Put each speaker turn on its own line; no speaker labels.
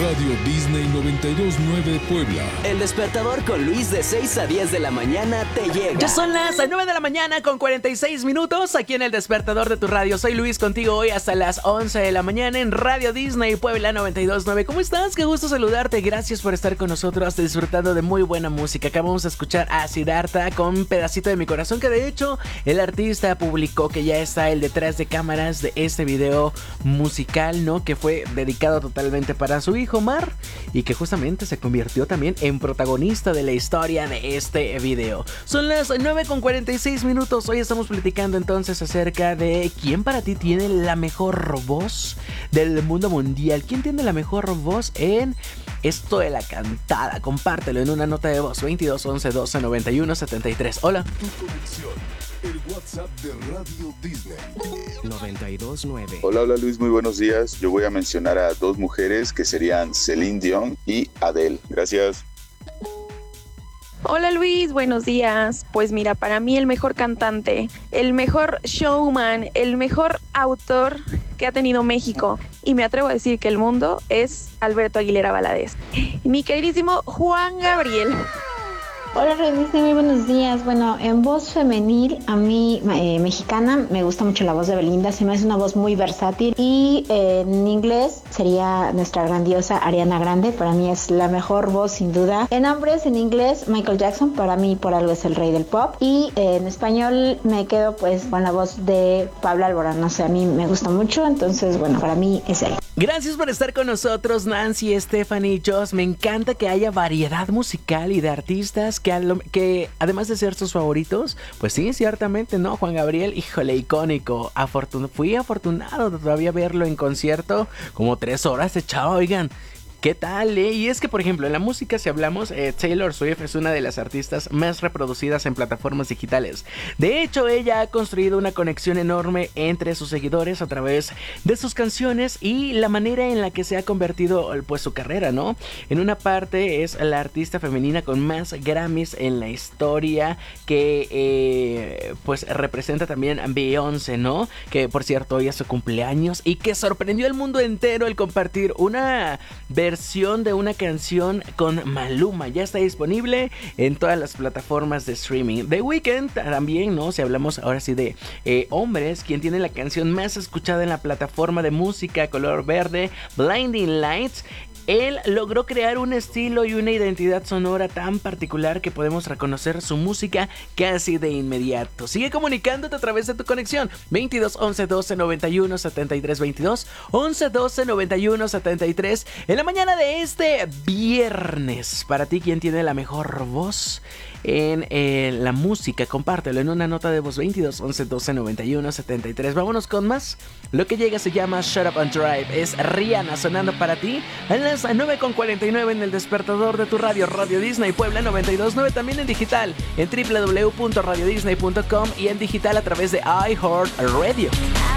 Radio Disney 92.9 Puebla.
El despertador con Luis de 6 a 10 de la mañana te llega.
Ya son las 9 de la mañana con 46 minutos aquí en el despertador de tu radio. Soy Luis contigo hoy hasta las 11 de la mañana en Radio Disney Puebla 92.9. ¿Cómo estás? Qué gusto saludarte. Gracias por estar con nosotros disfrutando de muy buena música. Acabamos de escuchar a Siddhartha con Un pedacito de mi corazón, que de hecho el artista publicó que ya está el detrás de cámaras de este video musical, ¿no? Que fue dedicado totalmente para su hijo Mar y que justamente se convirtió también en protagonista de la historia de este video. Son las 9 con 46 minutos. Hoy estamos platicando entonces acerca de quién para ti tiene la mejor voz del mundo mundial. ¿Quién tiene la mejor voz en esto de la cantada? Compártelo en una nota de voz. 22 11 12 91 73. Hola.
Tu conexión, el WhatsApp de Radio Disney
92.9.
Hola Luis, muy buenos días. Yo voy a mencionar a dos mujeres que serían Celine Dion y Adele. Gracias.
Hola Luis, buenos días. Pues mira, para mí el mejor cantante, el mejor showman, el mejor autor que ha tenido México, y me atrevo a decir que el mundo, es Alberto Aguilera Valadez. Mi queridísimo Juan Gabriel.
Hola Luis, muy buenos días. Bueno, en voz femenil, a mí mexicana, me gusta mucho la voz de Belinda, se me hace una voz muy versátil. Y en inglés sería nuestra grandiosa Ariana Grande, para mí es la mejor voz sin duda. En hombres, en inglés, Michael Jackson, para mí por algo es el rey del pop. Y en español me quedo pues con la voz de Pablo Alborán, no sé, a mí me gusta mucho, entonces bueno, para mí es él.
Gracias por estar con nosotros, Nancy, Stephanie y Joss. Me encanta que haya variedad musical y de artistas que además de ser sus favoritos, pues sí, ciertamente, ¿no? Juan Gabriel, híjole, icónico. Fui afortunado de todavía verlo en concierto, como 3 horas echaba, oigan. ¿Qué tal, Y es que, por ejemplo, en la música, si hablamos, Taylor Swift es una de las artistas más reproducidas en plataformas digitales. De hecho, ella ha construido una conexión enorme entre sus seguidores a través de sus canciones y la manera en la que se ha convertido, pues, su carrera, ¿no? En una parte es la artista femenina con más Grammys en la historia, que, pues, representa también a Beyoncé, ¿no? Que, por cierto, hoy es su cumpleaños y que sorprendió al mundo entero el compartir una versión de una canción con Maluma. Ya está disponible en todas las plataformas de streaming. The Weeknd también, ¿no? Si hablamos ahora sí de hombres, quien tiene la canción más escuchada en la plataforma de música color verde, Blinding Lights. Él logró crear un estilo y una identidad sonora tan particular que podemos reconocer su música casi de inmediato. Sigue comunicándote a través de tu conexión 22 11 12 91 73 22 11 12 91 73 en la mañana de este viernes. Para ti, ¿quién tiene la mejor voz en la música? Compártelo en una nota de voz. 22 11 12 91 73. Vámonos con más. Lo que llega se llama Shut Up and Drive. Es Rihanna sonando para ti a las 9:49 en el despertador de tu radio. Radio Disney Puebla 92.9, también en digital en www.radiodisney.com y en digital a través de iHeartRadio.